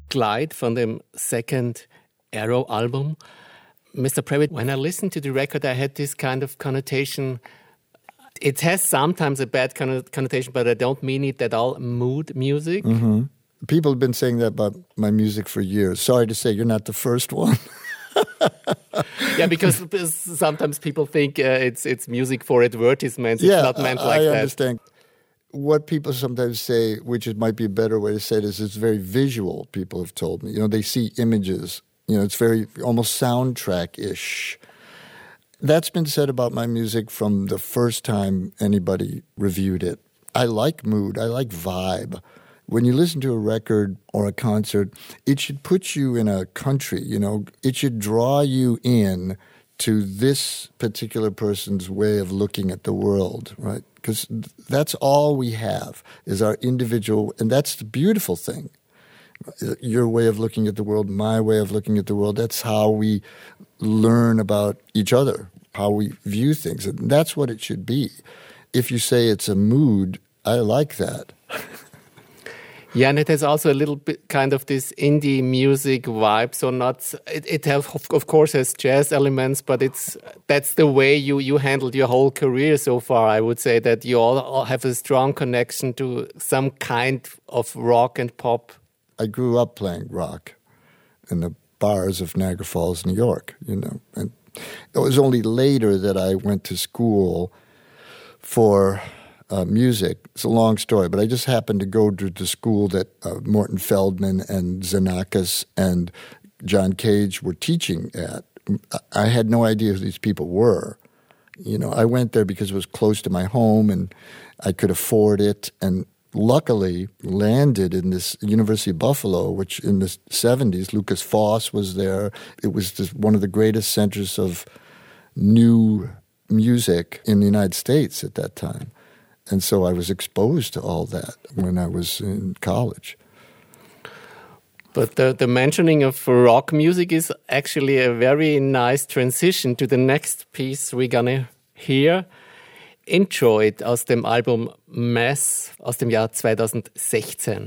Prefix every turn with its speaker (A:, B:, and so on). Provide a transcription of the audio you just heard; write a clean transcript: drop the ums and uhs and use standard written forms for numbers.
A: Glide von dem Second Arrow Album. Mr. Prewitt, when I listened to the record, I had this kind of connotation. It has sometimes a bad connotation, but I don't mean it at all. Mood music.
B: Mm-hmm. People have been saying that about my music for years. Sorry to say, you're not the first one.
A: Yeah, because sometimes people think it's music for advertisements. It's not meant like that.
B: I understand. What people sometimes say, which might be a better way to say it, is it's very visual, people have told me. They see images. It's very almost soundtrack-ish. That's been said about my music from the first time anybody reviewed it. I like mood. I like vibe. When you listen to a record or a concert, it should put you in a country, It should draw you in to this particular person's way of looking at the world, right? Because that's all we have is our individual, and that's the beautiful thing. Your way of looking at the world, my way of looking at the world, that's how we learn about each other, how we view things. And that's what it should be. If you say it's a mood, I like that.
A: Yeah, and it has also a little bit kind of this indie music vibe. So it has, of course, has jazz elements, but that's the way you handled your whole career so far. I would say that you all have a strong connection to some kind of rock and pop.
B: I grew up playing rock in the bars of Niagara Falls, New York, and it was only later that I went to school for music. It's a long story, but I just happened to go to the school that Morton Feldman and Xenakis and John Cage were teaching at. I had no idea who these people were. I went there because it was close to my home and I could afford it, and luckily landed in this University of Buffalo, which in the 70s, Lucas Foss was there. It was just one of the greatest centers of new music in the United States at that time. And so I was exposed to all that when I was in college.
A: But the mentioning of rock music is actually a very nice transition to the next piece we're gonna hear. Enjoy It aus dem Album Mass aus dem Jahr 2016.